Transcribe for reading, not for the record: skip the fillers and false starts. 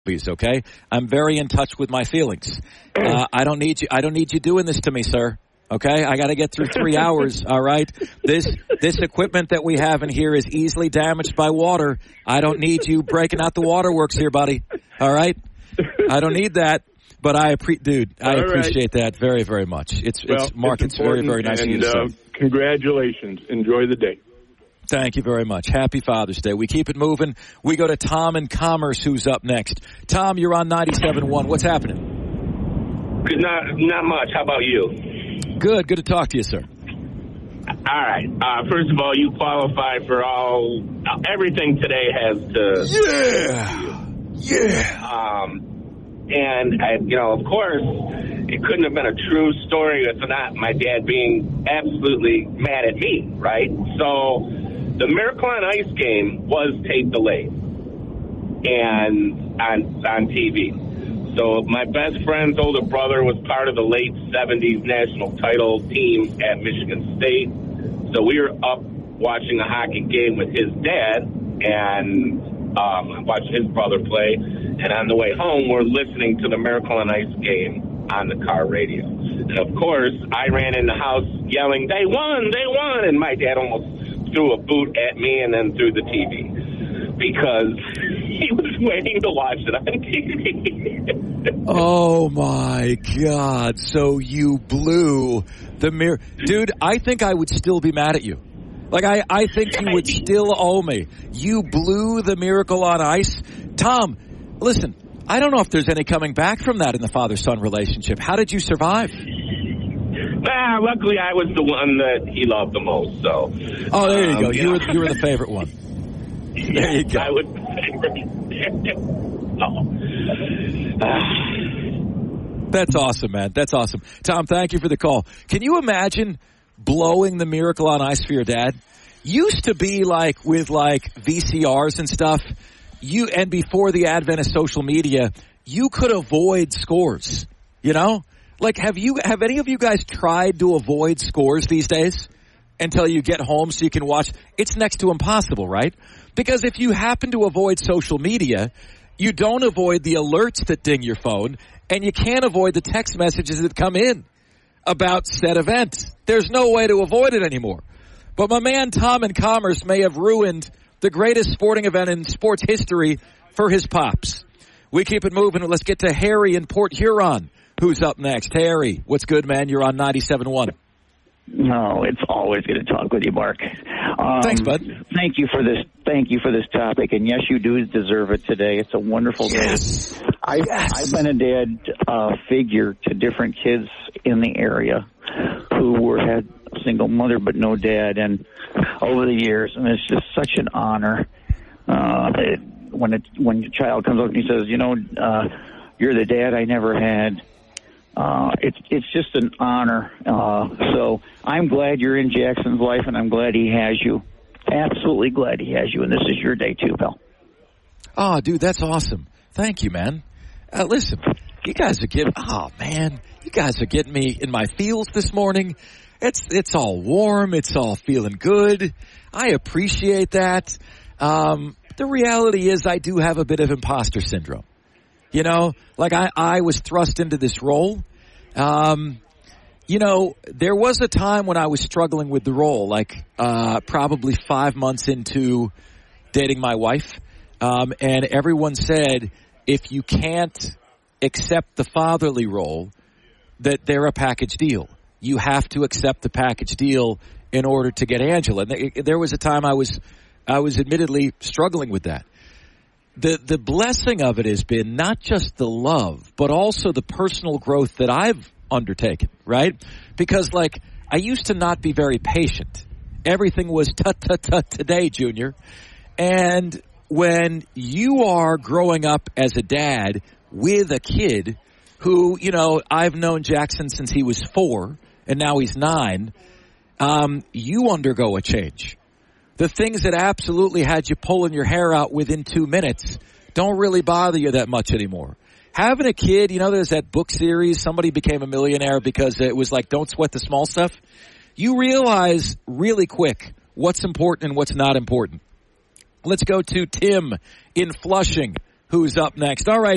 puppies, okay? I'm very in touch with my feelings. I don't need you doing this to me, sir. Okay? I got to get through 3 hours, all right? This equipment that we have in here is easily damaged by water. I don't need you breaking out the waterworks here, buddy. All right? I don't need that. But I appreciate that very, very much. Mark, it's very, very nice of you to say. Congratulations. Enjoy the day. Thank you very much. Happy Father's Day. We keep it moving. We go to Tom in Commerce, who's up next. Tom, you're on 97.1. What's happening? Not much. How about you? Good. Good to talk to you, sir. All right. First of all, you qualify for everything today has to. Yeah. And, of course, it couldn't have been a true story if not my dad being absolutely mad at me, right? So the Miracle on Ice game was tape delayed and on TV. So my best friend's older brother was part of the late 70s national title team at Michigan State. So we were up watching a hockey game with his dad and watching his brother play. And on the way home, we're listening to the Miracle on Ice game on the car radio. And, of course, I ran in the house yelling, they won! And my dad almost threw a boot at me and then threw the TV because he was waiting to watch it on TV. Oh, my God. So you blew the mirror. Dude, I think I would still be mad at you. Like, I think you would still owe me. You blew the Miracle on Ice. Tom, listen, I don't know if there's any coming back from that in the father-son relationship. How did you survive? Luckily, I was the one that he loved the most. So. Oh, there you go. You were the favorite one. There you go. I was the favorite. That's awesome, man. That's awesome. Tom, thank you for the call. Can you imagine blowing the Miracle on Ice for your dad? Used to be with VCRs and stuff. And before the advent of social media, you could avoid scores, have any of you guys tried to avoid scores these days until you get home so you can watch? It's next to impossible, right? Because if you happen to avoid social media, you don't avoid the alerts that ding your phone, and you can't avoid the text messages that come in about said events. There's no way to avoid it anymore. But my man Tom in Commerce may have ruined the greatest sporting event in sports history for his pops. We keep it moving. Let's get to Harry in Port Huron, who's up next. Harry, what's good, man? You're on 97.1. No, it's always good to talk with you, Mark. Thanks, bud. Thank you for this. Thank you for this topic. And yes, you do deserve it today. It's a wonderful day. I've been a dad figure to different kids in the area who had a single mother but no dad, and over the years, and it's just such an honor when your child comes up and he says, you're the dad I never had. It's just an honor. So I'm glad you're in Jackson's life, and I'm glad he has you. Absolutely glad he has you, and this is your day too, pal. Oh, dude, that's awesome. Thank you, man. Listen, you guys are getting me in my feels this morning. It's all warm. It's all feeling good. I appreciate that. The reality is I do have a bit of imposter syndrome. I was thrust into this role. There was a time when I was struggling with the role, probably 5 months into dating my wife. And everyone said, if you can't accept the fatherly role, that they're a package deal. You have to accept the package deal in order to get Angela. And there was a time I was admittedly struggling with that. The blessing of it has been not just the love, but also the personal growth that I've undertaken, right? Because, I used to not be very patient. Everything was tut-tut-tut today, Junior. And when you are growing up as a dad with a kid who, I've known Jackson since he was 4, and now he's 9, you undergo a change. The things that absolutely had you pulling your hair out within 2 minutes don't really bother you that much anymore. Having a kid, there's that book series, Somebody Became a Millionaire, because it was don't sweat the small stuff. You realize really quick what's important and what's not important. Let's go to Tim in Flushing, who's up next. All right,